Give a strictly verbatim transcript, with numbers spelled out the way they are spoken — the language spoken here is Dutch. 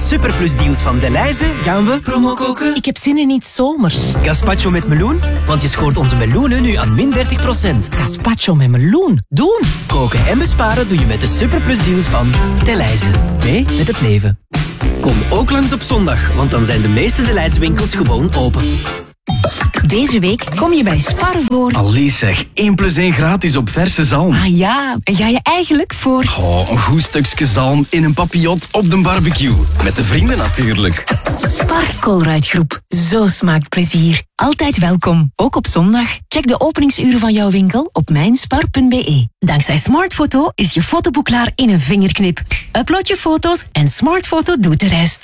Superplus deals van Delhaize gaan we promo koken. Ik heb zin in iets zomers. Gazpacho met meloen, want je scoort onze meloenen nu aan min dertig procent. Gazpacho met meloen. Doen! Koken en besparen doe je met de Superplus deals van Delhaize. Mee met het leven. Kom ook langs op zondag, want dan zijn de meeste Delhaize winkels gewoon open. Deze week kom je bij Spar voor... Allee zeg, één plus één gratis op verse zalm. Ah ja, en ga je eigenlijk voor... Oh, een goed stukje zalm in een papillot op de barbecue. Met de vrienden natuurlijk. Spar Colruyt-groep. Zo smaakt plezier. Altijd welkom, ook op zondag. Check de openingsuren van jouw winkel op mijnspar punt be. Dankzij Smartfoto is je fotoboek klaar in een vingerknip. Upload je foto's en Smartfoto doet de rest.